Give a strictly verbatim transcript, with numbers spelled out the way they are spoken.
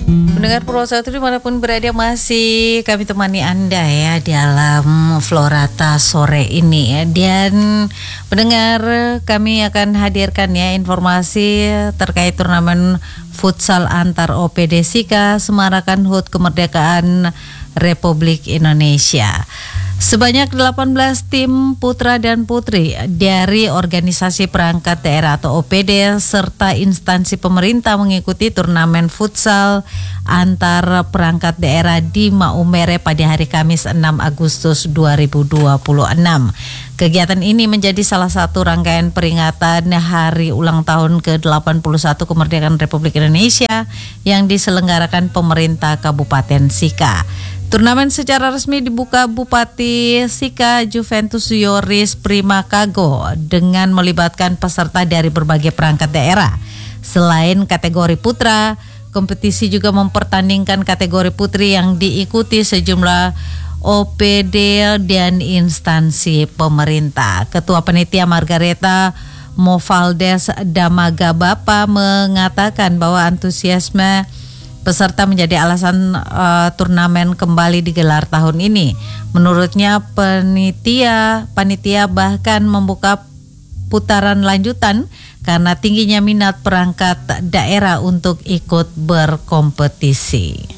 Pendengar Purwosatu dimanapun berada, masih kami temani Anda ya dalam Florata sore ini ya. Dan pendengar, kami akan hadirkan ya informasi terkait turnamen futsal antar O P D Sika Semarakan H U T Kemerdekaan Republik Indonesia. Sebanyak delapan belas tim putra dan putri dari organisasi perangkat daerah atau O P D serta instansi pemerintah mengikuti turnamen futsal antar perangkat daerah di Maumere pada hari Kamis enam Agustus dua ribu dua puluh enam. Kegiatan ini menjadi salah satu rangkaian peringatan Hari Ulang Tahun ke delapan puluh satu Kemerdekaan Republik Indonesia yang diselenggarakan pemerintah Kabupaten Sika. Turnamen secara resmi dibuka Bupati Sika Juventus Yoris Primakago dengan melibatkan peserta dari berbagai perangkat daerah. Selain kategori putra, kompetisi juga mempertandingkan kategori putri yang diikuti sejumlah O P D dan instansi pemerintah. Ketua Panitia Margareta Movaldes Damaga Bapa mengatakan bahwa antusiasme peserta menjadi alasan uh, turnamen kembali digelar tahun ini. Menurutnya panitia panitia bahkan membuka putaran lanjutan karena tingginya minat perangkat daerah untuk ikut berkompetisi.